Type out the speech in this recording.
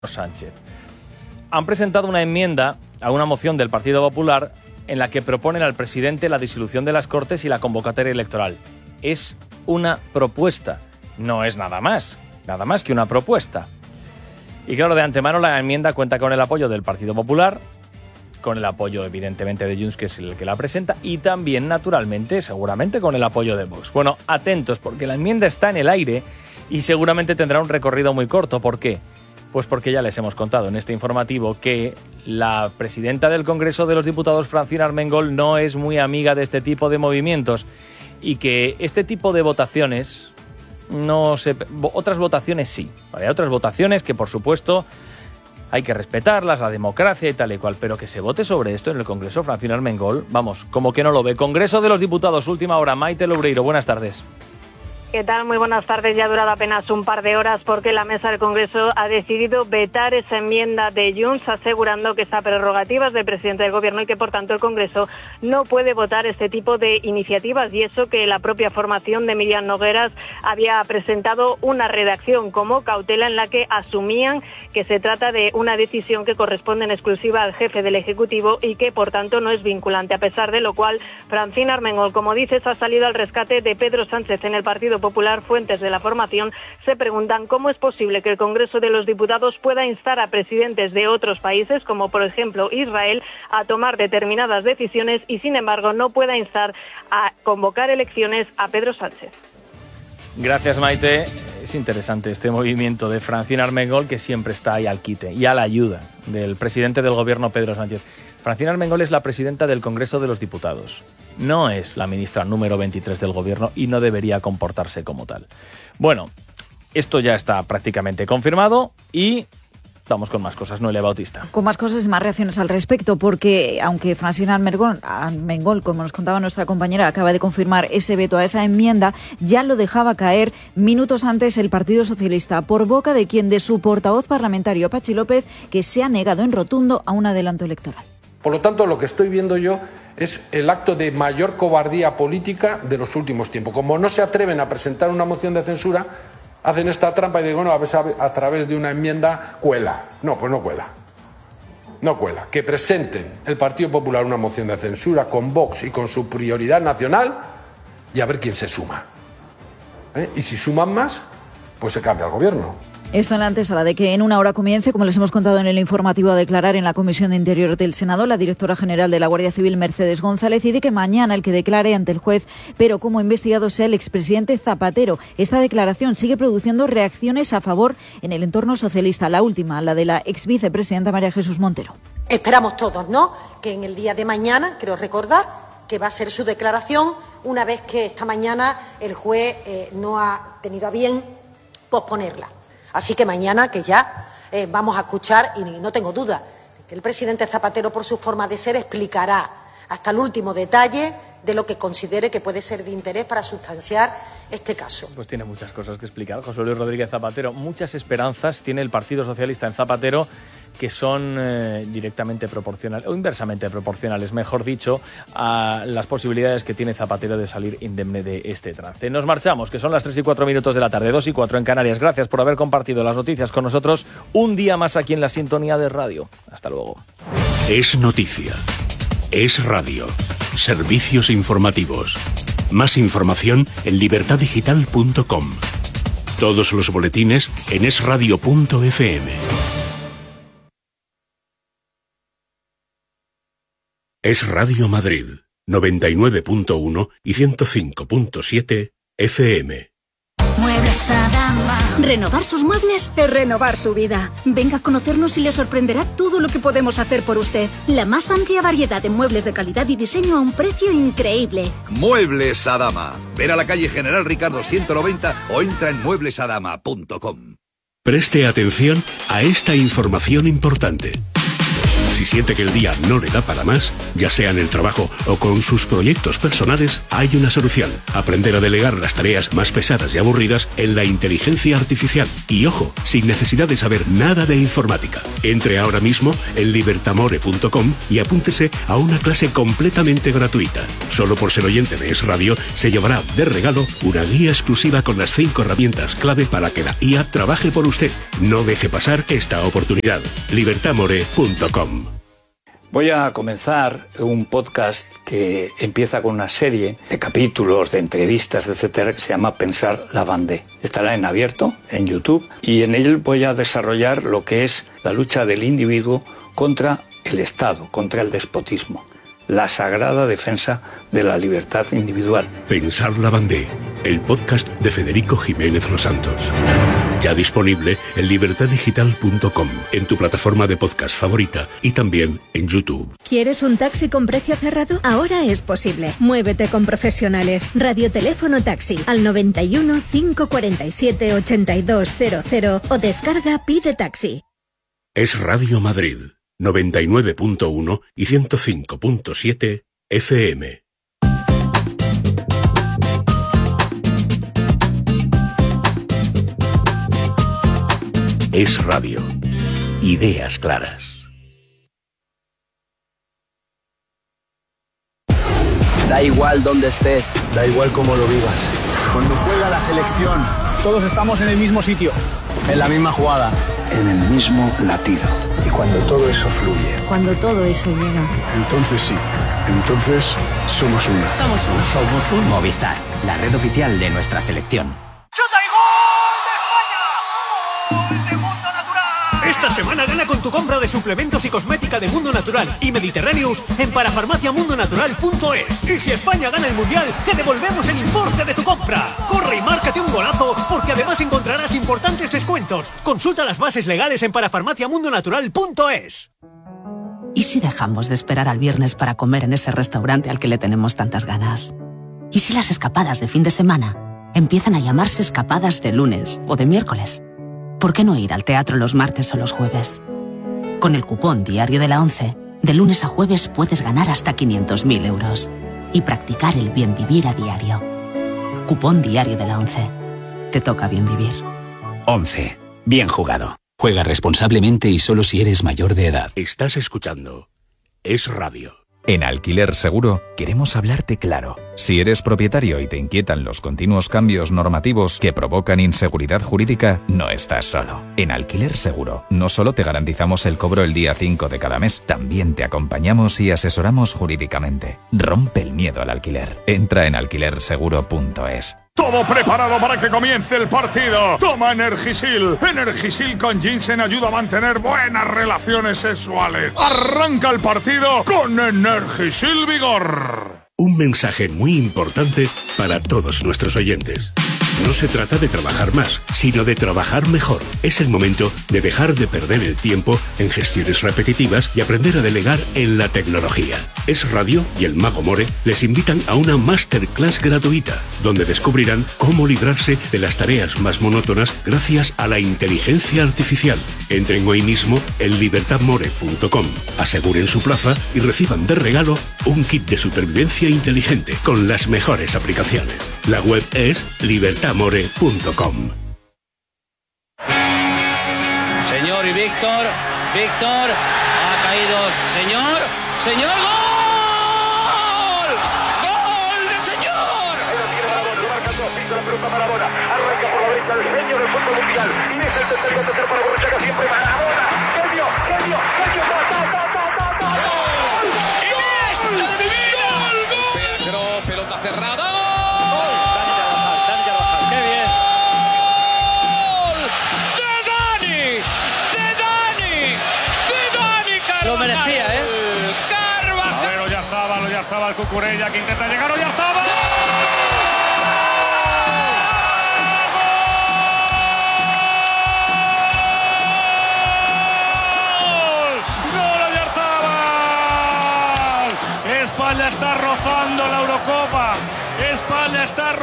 Sánchez. Han presentado una enmienda a una moción del Partido Popular en la que proponen al presidente la disolución de las Cortes y la convocatoria electoral. Es una propuesta, no es nada más que una propuesta. Y claro, de antemano la enmienda cuenta con el apoyo del Partido Popular, con el apoyo evidentemente de Junts, que es el que la presenta, y también, naturalmente, seguramente con el apoyo de Vox. Bueno, atentos, porque la enmienda está en el aire y seguramente tendrá un recorrido muy corto. ¿Por qué? Pues porque ya les hemos contado en este informativo que la presidenta del Congreso de los Diputados, Francina Armengol, no es muy amiga de este tipo de movimientos y que este tipo de votaciones, otras votaciones sí, ¿vale? Hay otras votaciones que, por supuesto, hay que respetarlas, la democracia y tal y cual, pero que se vote sobre esto en el Congreso, Francina Armengol, vamos, como que no lo ve. Congreso de los Diputados, última hora. Maite Loureiro, buenas tardes. ¿Qué tal? Muy buenas tardes. Ya ha durado apenas un par de horas porque la mesa del Congreso ha decidido vetar esa enmienda de Junts, asegurando que esta prerrogativa es del presidente del Gobierno y que, por tanto, el Congreso no puede votar este tipo de iniciativas. Y eso que la propia formación de Miriam Nogueras había presentado una redacción como cautela en la que asumían que se trata de una decisión que corresponde en exclusiva al jefe del Ejecutivo y que, por tanto, no es vinculante. A pesar de lo cual, Francina Armengol, como dices, ha salido al rescate de Pedro Sánchez en el Partido Popular. Fuentes de la formación se preguntan cómo es posible que el Congreso de los Diputados pueda instar a presidentes de otros países, como por ejemplo Israel, a tomar determinadas decisiones y sin embargo no pueda instar a convocar elecciones a Pedro Sánchez. Gracias, Maite. Es interesante este movimiento de Francina Armengol, que siempre está ahí al quite y a la ayuda del presidente del Gobierno, Pedro Sánchez. Francina Armengol es la presidenta del Congreso de los Diputados. No es la ministra número 23 del Gobierno y no debería comportarse como tal. Bueno, esto ya está prácticamente confirmado y vamos con más cosas, Noelia Bautista. Con más cosas y más reacciones al respecto, porque aunque Francina Armengol, como nos contaba nuestra compañera, acaba de confirmar ese veto a esa enmienda, ya lo dejaba caer minutos antes el Partido Socialista, por boca de quien de su portavoz parlamentario, Patxi López, que se ha negado en rotundo a un adelanto electoral. Por lo tanto, lo que estoy viendo yo es el acto de mayor cobardía política de los últimos tiempos. Como no se atreven a presentar una moción de censura, hacen esta trampa y digo, bueno, a través de una enmienda cuela. No, pues no cuela. No cuela. Que presenten el Partido Popular una moción de censura con Vox y con su prioridad nacional y a ver quién se suma. Y si suman más, pues se cambia el gobierno. Esto en la antesala de que en una hora comience, como les hemos contado en el informativo, a declarar en la Comisión de Interior del Senado la directora general de la Guardia Civil, Mercedes González, y de que mañana el que declare ante el juez, pero como investigado, sea el expresidente Zapatero. Esta declaración sigue produciendo reacciones a favor en el entorno socialista. La última, la de la exvicepresidenta María Jesús Montero. Esperamos todos, ¿no?, que en el día de mañana, creo recordar, que va a ser su declaración, una vez que esta mañana el juez no ha tenido a bien posponerla. Así que mañana, que ya vamos a escuchar, y no tengo duda, que el presidente Zapatero, por su forma de ser, explicará hasta el último detalle de lo que considere que puede ser de interés para sustanciar este caso. Pues tiene muchas cosas que explicar José Luis Rodríguez Zapatero. Muchas esperanzas tiene el Partido Socialista en Zapatero, que son directamente proporcionales, o inversamente proporcionales, mejor dicho, a las posibilidades que tiene Zapatero de salir indemne de este trance. Nos marchamos, que son las 3 y 4 minutos de la tarde, 2 y 4 en Canarias. Gracias por haber compartido las noticias con nosotros un día más aquí en la sintonía de radio. Hasta luego. Es noticia. Es radio. Servicios informativos. Más información en libertadigital.com. Todos los boletines en esradio.fm. Es Radio Madrid, 99.1 y 105.7 FM. Muebles Adama. Renovar sus muebles es renovar su vida. Venga a conocernos y le sorprenderá todo lo que podemos hacer por usted. La más amplia variedad de muebles de calidad y diseño a un precio increíble. Muebles Adama. Ven a la calle General Ricardo 190 o entra en mueblesadama.com. Preste atención a esta información importante. Si siente que el día no le da para más, ya sea en el trabajo o con sus proyectos personales, hay una solución. Aprender a delegar las tareas más pesadas y aburridas en la inteligencia artificial. Y ojo, sin necesidad de saber nada de informática. Entre ahora mismo en libertamore.com y apúntese a una clase completamente gratuita. Solo por ser oyente de Es Radio se llevará de regalo una guía exclusiva con las 5 herramientas clave para que la IA trabaje por usted. No deje pasar esta oportunidad. libertamore.com. Voy a comenzar un podcast que empieza con una serie de capítulos, de entrevistas, etcétera, que se llama Pensar la Vendée. Estará en abierto, en YouTube, y en él voy a desarrollar lo que es la lucha del individuo contra el Estado, contra el despotismo. La sagrada defensa de la libertad individual. Pensar la Vendée, el podcast de Federico Jiménez Los Santos. Ya disponible en libertaddigital.com, en tu plataforma de podcast favorita y también en YouTube. ¿Quieres un taxi con precio cerrado? Ahora es posible. Muévete con profesionales. Radioteléfono taxi al 91 547 8200 o descarga Pide Taxi. Es Radio Madrid, 99.1 y 105.7 FM. Es Radio. Ideas claras. Da igual dónde estés. Da igual cómo lo vivas. Cuando juega la selección, todos estamos en el mismo sitio. En la misma jugada. En el mismo latido. Y cuando todo eso fluye. Cuando todo eso llega. Entonces sí. Entonces somos una. Somos uno. Somos un Movistar, la red oficial de nuestra selección. ¡Chuta y gol de España! ¡Gol de Mundo Natural! Esta semana gana con tu compra de suplementos y cosmética de Mundo Natural y Mediterráneos en parafarmaciamundonatural.es. Y si España gana el Mundial, te devolvemos el importe de tu compra. Corre y márcate un golazo, porque además encontrarás importantes descuentos. Consulta las bases legales en parafarmaciamundonatural.es. ¿Y si dejamos de esperar al viernes para comer en ese restaurante al que le tenemos tantas ganas? ¿Y si las escapadas de fin de semana empiezan a llamarse escapadas de lunes o de miércoles? ¿Por qué no ir al teatro los martes o los jueves? Con el cupón Diario de la ONCE, de lunes a jueves puedes ganar hasta 500.000 euros y practicar el bien vivir a diario. Cupón Diario de la ONCE. Te toca bien vivir. 11. Bien jugado. Juega responsablemente y solo si eres mayor de edad. Estás escuchando Es Radio. En Alquiler Seguro queremos hablarte claro. Si eres propietario y te inquietan los continuos cambios normativos que provocan inseguridad jurídica, no estás solo. En Alquiler Seguro no solo te garantizamos el cobro el día 5 de cada mes, también te acompañamos y asesoramos jurídicamente. Rompe el miedo al alquiler. Entra en alquilerseguro.es. Todo preparado para que comience el partido. Toma Energisil. Energisil con ginseng ayuda a mantener buenas relaciones sexuales. Arranca el partido con Energisil Vigor. Un mensaje muy importante para todos nuestros oyentes. No se trata de trabajar más, sino de trabajar mejor. Es el momento de dejar de perder el tiempo en gestiones repetitivas y aprender a delegar en la tecnología. Es Radio y el Mago More les invitan a una masterclass gratuita, donde descubrirán cómo librarse de las tareas más monótonas gracias a la inteligencia artificial. Entren hoy mismo en libertadmore.com, aseguren su plaza y reciban de regalo un kit de supervivencia inteligente con las mejores aplicaciones. La web es libertadmore.com. Señor y Víctor, ha caído, señor, ¡gol! ¡Gol de señor! Ahí lo tiene Maradona, lo marca todo, pinta la pelota Maradona, arranca por la derecha el genio del fútbol mundial, y es el tercer para Borruchaga, siempre Maradona, genio, pelota cerrada. Dani Carvajal, qué bien. ¡De Dani Carvajal! Lo merecía, ¿eh? Carvajal. Pero ya estaba el Cucurella que intenta llegar, ya estaba. España está rozando la Eurocopa. España está